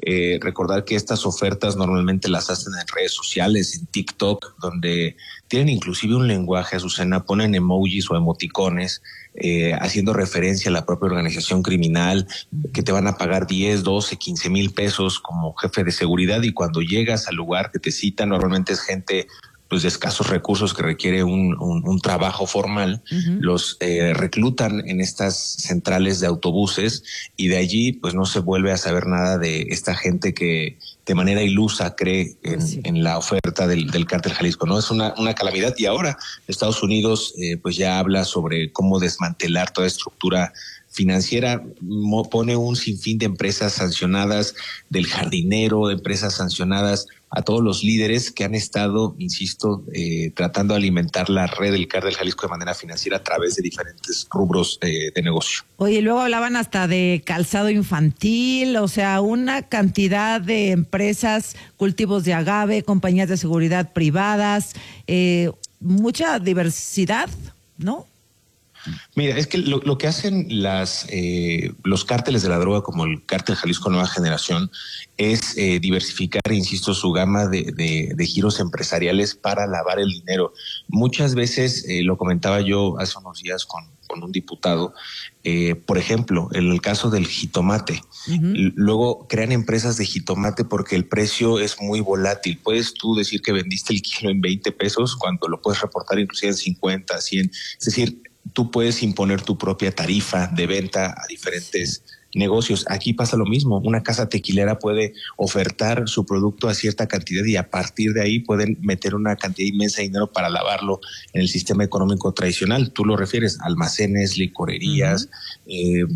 Recordar que estas ofertas normalmente las hacen en redes sociales, en TikTok, donde tienen inclusive un lenguaje, Azucena, ponen emojis o emoticones, haciendo referencia a la propia organización criminal, que te van a pagar 10, 12, 15 mil pesos como jefe de seguridad, y cuando llegas al lugar que te citan, normalmente es gente pues de escasos recursos que requiere un trabajo formal. Los reclutan en estas centrales de autobuses, y de allí pues no se vuelve a saber nada de esta gente que de manera ilusa cree en la oferta del Cártel Jalisco, ¿no? Es una calamidad, y ahora Estados Unidos pues ya habla sobre cómo desmantelar toda estructura financiera, pone un sinfín de empresas sancionadas, del Jardinero, de empresas sancionadas, a todos los líderes que han estado, insisto, tratando de alimentar la red del Cártel Jalisco de manera financiera a través de diferentes rubros de negocio. Oye, luego hablaban hasta de calzado infantil, o sea, una cantidad de empresas, cultivos de agave, compañías de seguridad privadas, mucha diversidad, ¿no? Mira, es que lo que hacen los cárteles de la droga, como el Cártel Jalisco Nueva Generación, es diversificar, insisto, su gama de giros empresariales para lavar el dinero. Muchas veces, lo comentaba yo hace unos días con un diputado, por ejemplo, en el caso del jitomate, luego crean empresas de jitomate porque el precio es muy volátil. Puedes tú decir que vendiste el kilo en 20 pesos cuando lo puedes reportar inclusive en 50, 100, es decir, tú puedes imponer tu propia tarifa de venta a diferentes negocios. Aquí pasa lo mismo. Una casa tequilera puede ofertar su producto a cierta cantidad, y a partir de ahí pueden meter una cantidad inmensa de dinero para lavarlo en el sistema económico tradicional. Tú lo refieres, almacenes, licorerías,